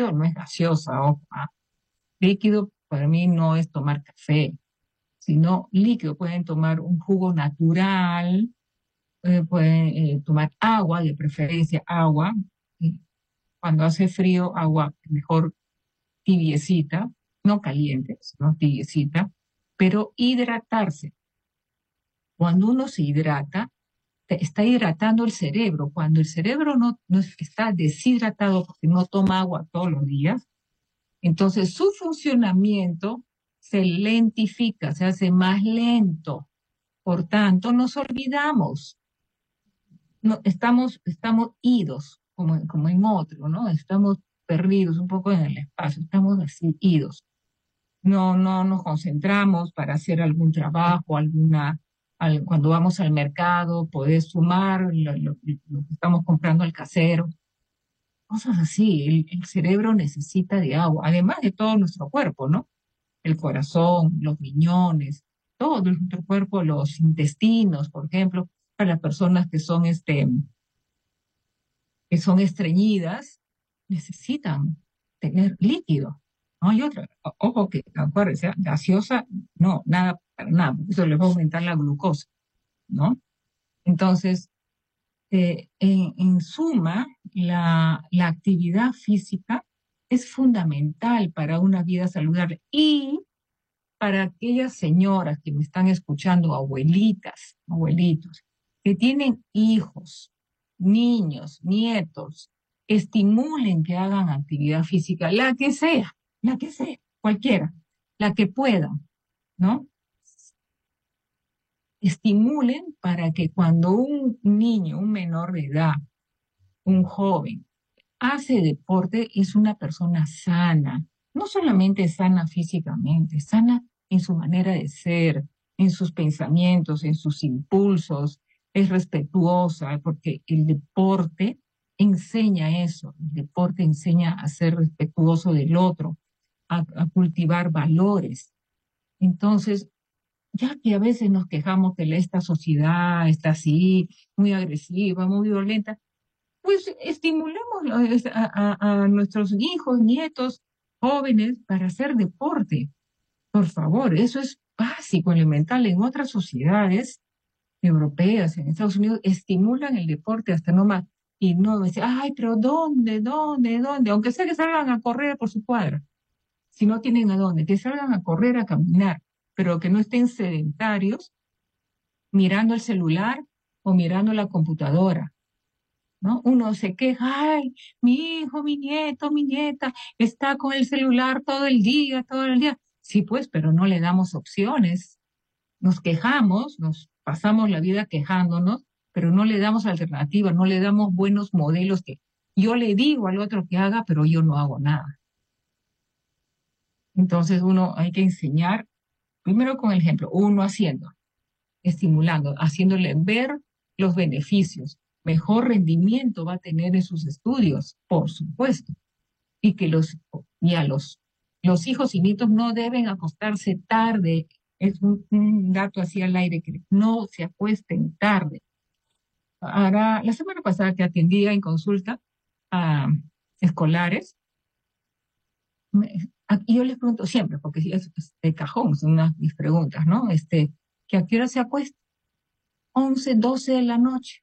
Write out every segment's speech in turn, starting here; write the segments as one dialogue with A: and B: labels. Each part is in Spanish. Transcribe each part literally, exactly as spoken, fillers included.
A: líquido no es gaseosa, ojo, ¿ah? Líquido para mí no es tomar café, sino líquido. Pueden tomar un jugo natural, eh, pueden eh, tomar agua, de preferencia agua. Y cuando hace frío, agua mejor tibiecita, no caliente, sino tibiecita, pero hidratarse. Cuando uno se hidrata, te está hidratando el cerebro. Cuando el cerebro no, no es- está deshidratado porque no toma agua todos los días, entonces su funcionamiento se lentifica, se hace más lento. Por tanto, nos olvidamos, no, estamos, estamos idos, como, como en otro, ¿no? Estamos perdidos un poco en el espacio, estamos así idos. No, no nos concentramos para hacer algún trabajo, alguna, al- cuando vamos al mercado, poder sumar lo, lo- lo que estamos comprando al casero, cosas así. El, el cerebro necesita de agua, además de todo nuestro cuerpo, ¿no? El corazón, los riñones, todo nuestro cuerpo, los intestinos, por ejemplo, para las personas que son, este, que son estreñidas, necesitan tener líquido. No hay otra. O- Ojo que, acuérdense, gaseosa, no, nada, para nada, porque eso les va a aumentar la glucosa, ¿no? Entonces, eh, en, en suma, la, la actividad física es fundamental para una vida saludable y para aquellas señoras que me están escuchando, abuelitas, abuelitos, que tienen hijos, niños, nietos, estimulen que hagan actividad física, la que sea, la que sea, cualquiera, la que puedan, ¿no? Estimulen para que cuando un niño, un menor de edad, un joven, hace deporte, es una persona sana, no solamente sana físicamente, sana en su manera de ser, en sus pensamientos, en sus impulsos, es respetuosa, porque el deporte enseña eso, el deporte enseña a ser respetuoso del otro, a, a cultivar valores. Entonces, ya que a veces nos quejamos que la- esta sociedad está así, muy agresiva, muy violenta, pues estimulemos a, a- a nuestros hijos, nietos, jóvenes para hacer deporte. Por favor, eso es básico, elemental. En otras sociedades europeas, en Estados Unidos, estimulan el deporte hasta no más. Y no decir, ay, pero ¿dónde, dónde, dónde? Aunque sea que salgan a correr por su cuadra, si no tienen a dónde, que salgan a correr, a caminar, pero que no estén sedentarios mirando el celular o mirando la computadora, ¿no? Uno se queja, ay, mi hijo, mi nieto, mi nieta está con el celular todo el día, todo el día. Sí, pues, pero no le damos opciones. Nos quejamos, nos pasamos la vida quejándonos, pero no le damos alternativas, no le damos buenos modelos que yo le digo al otro que haga, pero yo no hago nada. Entonces uno hay que enseñar, primero con el ejemplo, uno haciendo, estimulando, haciéndole ver los beneficios. Mejor rendimiento va a tener en sus estudios, por supuesto. Y que los, ya los, los hijos y nietos no deben acostarse tarde. Es un, un dato así al aire, que no se acuesten tarde. Ahora, la semana pasada que atendía en consulta a escolares, me- a- y yo les pregunto siempre, porque sí, es, es de cajón, son unas mis preguntas, ¿no? Este, que a qué hora se acuesta, once doce de la noche,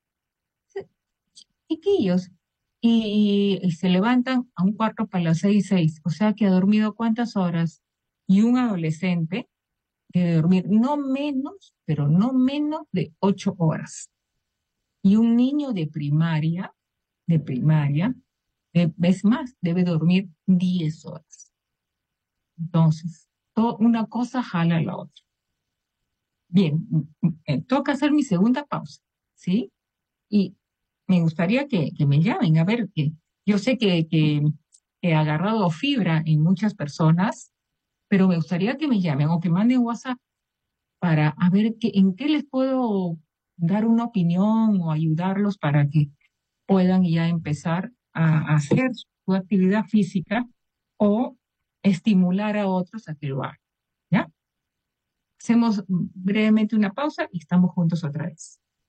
A: chiquillos, y, y se levantan a un cuarto para las seis, seis, o sea que ha dormido cuántas horas, y un adolescente debe dormir no menos, pero no menos de ocho horas, y un niño de primaria, de primaria, eh, es más, debe dormir diez horas. Entonces, to- una cosa jala a la otra. Bien, m- m- eh, toca hacer mi segunda pausa, ¿sí? Y me gustaría que, que me llamen, a ver, que yo sé que, que he agarrado fibra en muchas personas, pero me gustaría que me llamen o que manden WhatsApp para a ver qué, en qué les puedo dar una opinión o ayudarlos para que puedan ya empezar a, a hacer su actividad física o estimular a otros a que lo hagan, ¿ya? Hacemos brevemente una pausa y estamos juntos otra vez.